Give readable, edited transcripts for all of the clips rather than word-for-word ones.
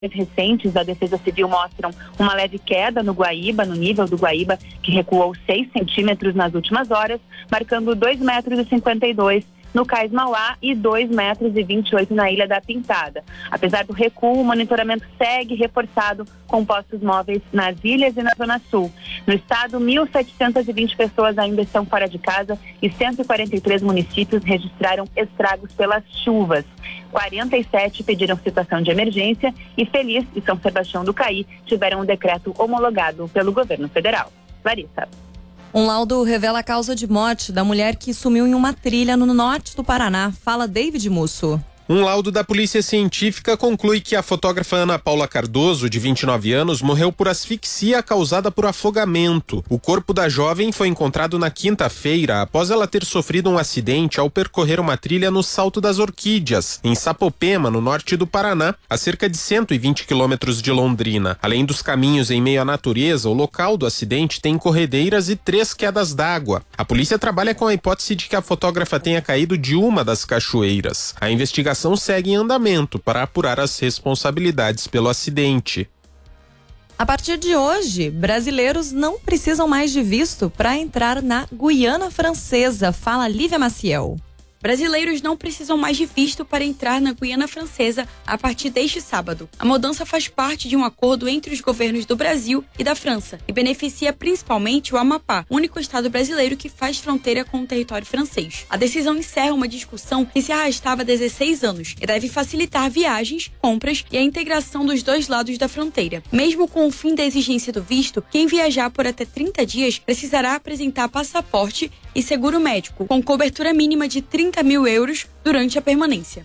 recentes da Defesa Civil mostram uma leve queda no nível do Guaíba, que recuou 6 centímetros nas últimas horas, marcando 2,52 metros no Cais Mauá e 2,28 metros na Ilha da Pintada. Apesar do recuo, o monitoramento segue reforçado com postos móveis nas ilhas e na Zona Sul. No estado, 1.720 pessoas ainda estão fora de casa e 143 municípios registraram estragos pelas chuvas. 47 pediram situação de emergência e Feliz e São Sebastião do Caí tiveram um decreto homologado pelo governo federal. Larissa. Um laudo revela a causa de morte da mulher que sumiu em uma trilha no norte do Paraná. Fala David Musso. Um laudo da Polícia Científica conclui que a fotógrafa Ana Paula Cardoso, de 29 anos, morreu por asfixia causada por afogamento. O corpo da jovem foi encontrado na quinta-feira, após ela ter sofrido um acidente ao percorrer uma trilha no Salto das Orquídeas, em Sapopema, no norte do Paraná, a cerca de 120 quilômetros de Londrina. Além dos caminhos em meio à natureza, o local do acidente tem corredeiras e 3 quedas d'água. A polícia trabalha com a hipótese de que a fotógrafa tenha caído de uma das cachoeiras. A investigação segue em andamento para apurar as responsabilidades pelo acidente. A partir de hoje, brasileiros não precisam mais de visto para entrar na Guiana Francesa. Fala Lívia Maciel. Brasileiros não precisam mais de visto para entrar na Guiana Francesa a partir deste sábado. A mudança faz parte de um acordo entre os governos do Brasil e da França e beneficia principalmente o Amapá, único estado brasileiro que faz fronteira com o território francês. A decisão encerra uma discussão que se arrastava há 16 anos e deve facilitar viagens, compras e a integração dos dois lados da fronteira. Mesmo com o fim da exigência do visto, quem viajar por até 30 dias precisará apresentar passaporte e seguro médico, com cobertura mínima de 30 mil euros durante a permanência.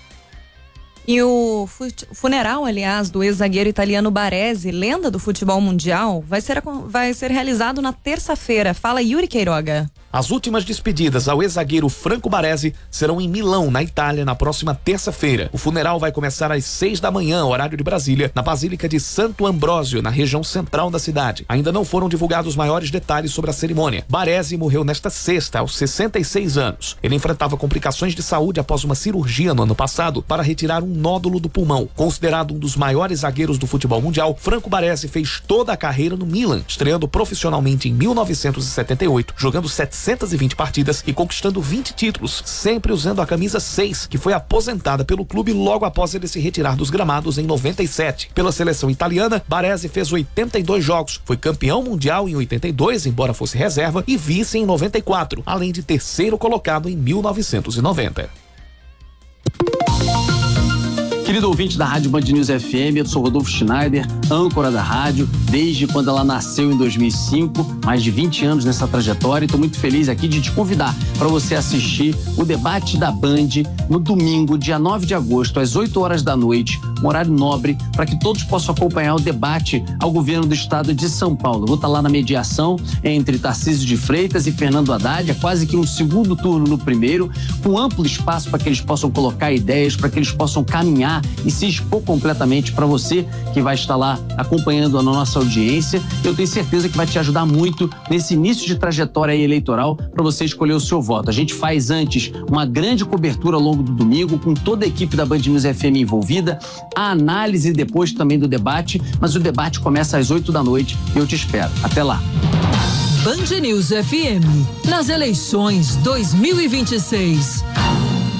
E o funeral, aliás, do ex-zagueiro italiano Baresi, lenda do futebol mundial, vai ser realizado na terça-feira. Fala Yuri Queiroga. As últimas despedidas ao ex-zagueiro Franco Baresi serão em Milão, na Itália, na próxima terça-feira. O funeral vai começar às 6 da manhã, horário de Brasília, na Basílica de Santo Ambrósio, na região central da cidade. Ainda não foram divulgados maiores detalhes sobre a cerimônia. Baresi morreu nesta sexta, aos 66 anos. Ele enfrentava complicações de saúde após uma cirurgia no ano passado para retirar um nódulo do pulmão. Considerado um dos maiores zagueiros do futebol mundial, Franco Baresi fez toda a carreira no Milan, estreando profissionalmente em 1978, jogando 720 partidas e conquistando 20 títulos, sempre usando a camisa 6, que foi aposentada pelo clube logo após ele se retirar dos gramados em 97. Pela seleção italiana, Baresi fez 82 jogos, foi campeão mundial em 82, embora fosse reserva, e vice em 94, além de terceiro colocado em 1990. Querido ouvinte da Rádio Band News FM, eu sou Rodolfo Schneider, âncora da rádio, desde quando ela nasceu em 2005, mais de 20 anos nessa trajetória, e estou muito feliz aqui de te convidar para você assistir o debate da Band no domingo, dia 9 de agosto, às 8 horas da noite, um horário nobre, para que todos possam acompanhar o debate ao governo do estado de São Paulo. Vou estar lá na mediação entre Tarcísio de Freitas e Fernando Haddad, é quase que um segundo turno no primeiro, com amplo espaço para que eles possam colocar ideias, para que eles possam caminhar e se expor completamente para você que vai estar lá acompanhando a nossa audiência. Eu tenho certeza que vai te ajudar muito nesse início de trajetória eleitoral para você escolher o seu voto. A gente faz antes uma grande cobertura ao longo do domingo com toda a equipe da Band News FM envolvida, a análise depois também do debate, mas o debate começa às 8 da noite e eu te espero. Até lá. Band News FM, nas eleições 2026.